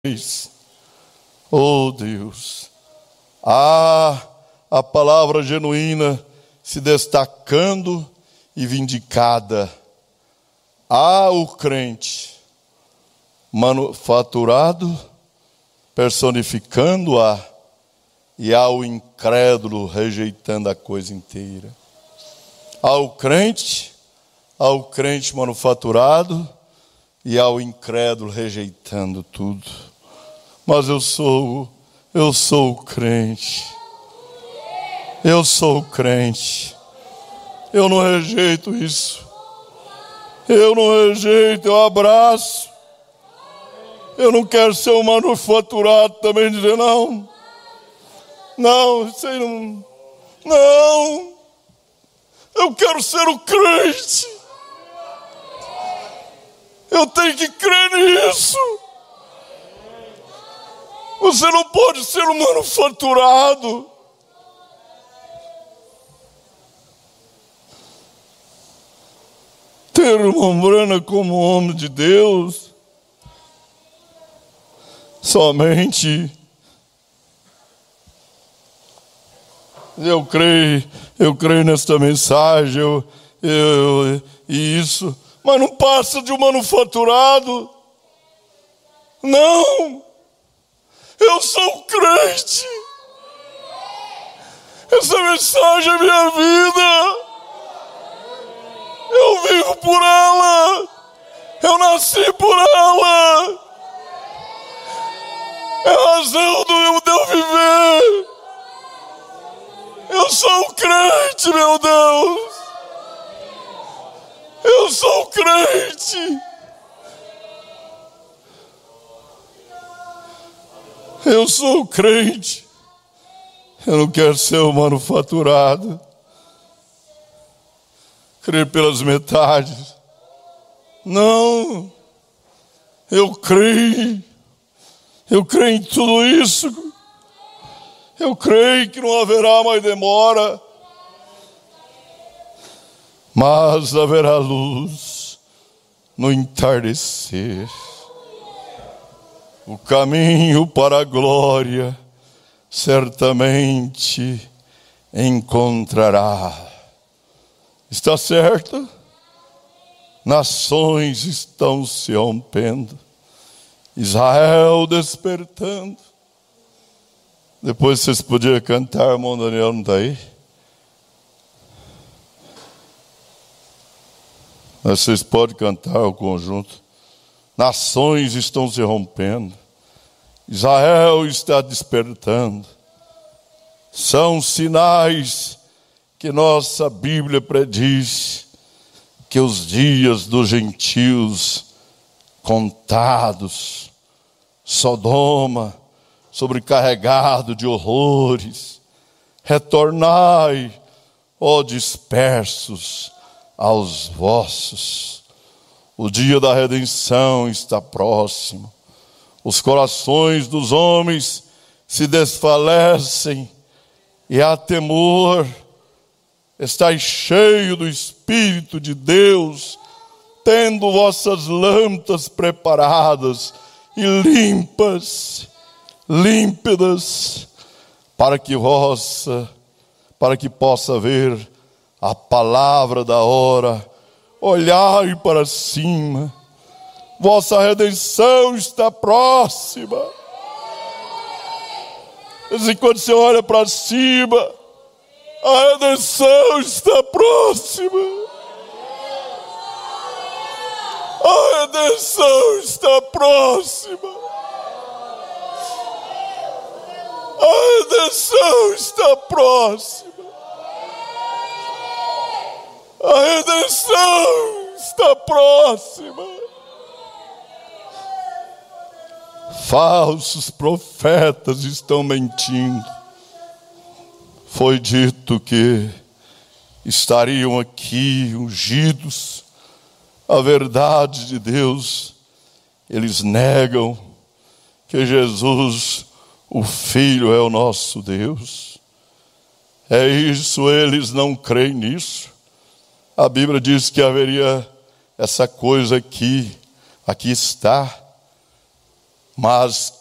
Oh Deus, há a palavra genuína se destacando e vindicada. Há o crente manufaturado, personificando-a, e há o incrédulo rejeitando a coisa inteira. Há o crente manufaturado, e há o incrédulo rejeitando tudo. Mas eu sou o crente. Eu sou o crente. Eu não rejeito isso. Eu não rejeito, eu abraço. Eu não quero ser um manufaturado também, dizer não. Não, isso aí não. Não. Eu quero ser o crente. Eu tenho que crer nisso. Você não pode ser um manufaturado. Ter uma Umbrana como homem de Deus, somente eu creio nesta mensagem, e isso, mas não passa de um manufaturado. Não, eu sou crente. Essa mensagem é minha vida. Eu vivo por ela. Eu nasci por ela. É a razão de eu viver. Eu sou crente, meu Deus. Eu sou crente. Eu sou crente. Eu não quero ser um manufaturado. Crer pelas metades. Não. Eu creio. Eu creio em tudo isso. Eu creio que não haverá mais demora. Mas haverá luz no entardecer. O caminho para a glória certamente encontrará. Está certo? Nações estão se rompendo. Israel despertando. Depois vocês podiam cantar, irmão Daniel, não está aí? Mas vocês podem cantar o conjunto. Nações estão se rompendo. Israel está despertando. São sinais que nossa Bíblia prediz que os dias dos gentios contados, Sodoma sobrecarregado de horrores, retornai, ó dispersos, aos vossos. O dia da redenção está próximo. Os corações dos homens se desfalecem e há temor. Estais cheio do Espírito de Deus, tendo vossas lâmpadas preparadas e límpidas, para que possa ver a palavra da hora. Olhai para cima, vossa redenção está próxima. E quando você olha para cima, a redenção está próxima. A redenção está próxima. A redenção está próxima. A redenção está próxima. Falsos profetas estão mentindo. Foi dito que estariam aqui ungidos. A verdade de Deus, eles negam que Jesus, o Filho, é o nosso Deus. É isso, eles não creem nisso. A Bíblia diz que haveria essa coisa aqui está. mas